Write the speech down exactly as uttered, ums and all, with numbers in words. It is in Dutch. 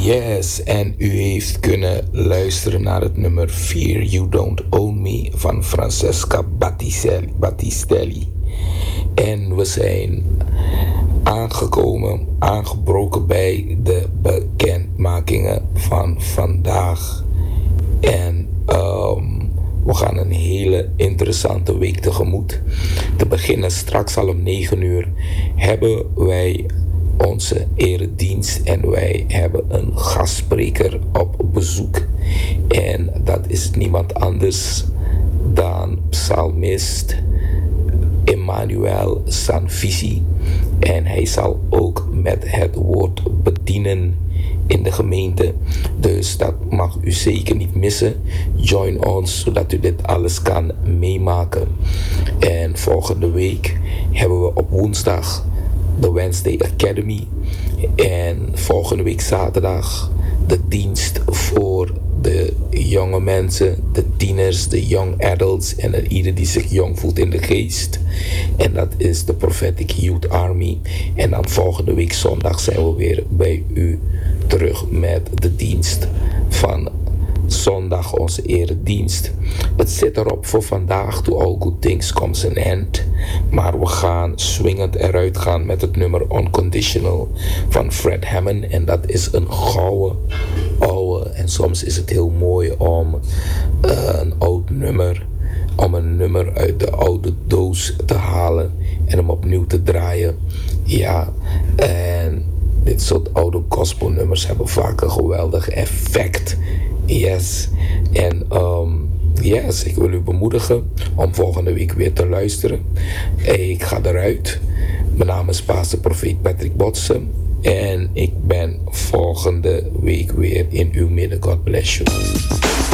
Yes, en u heeft kunnen luisteren naar het nummer Fear You Don't Own Me van Francesca Battistelli. Battistelli. En we zijn aangekomen, aangebroken bij de bekendmakingen van vandaag. En um, we gaan een hele interessante week tegemoet. Te beginnen straks al om negen uur hebben wij onze eredienst en wij hebben een gastspreker op bezoek. En dat is niemand anders dan psalmist Emmanuel Sanvisi. En hij zal ook met het woord bedienen in de gemeente. Dus dat mag u zeker niet missen. Join ons zodat u dit alles kan meemaken. En volgende week hebben we op woensdag de Wednesday Academy. En volgende week zaterdag de dienst voor de jonge mensen, de tieners, de young adults en ieder die zich jong voelt in de geest. En dat is de Prophetic Youth Army. En dan volgende week zondag zijn we weer bij u terug met de dienst van zondag, onze eredienst. Het zit erop voor vandaag, to all good things comes an end. Maar we gaan swingend eruit gaan met het nummer Unconditional van Fred Hammond. En dat is een gouden oude. En soms is het heel mooi om uh, een oud nummer, om een nummer uit de oude doos te halen en hem opnieuw te draaien. Ja, en dit soort oude gospelnummers hebben vaak een geweldig effect. Yes. En um, yes, ik wil u bemoedigen om volgende week weer te luisteren. Ik ga eruit. Mijn naam is Pastor Profeet Patrick Botsen. En ik ben volgende week weer in uw midden. God bless you.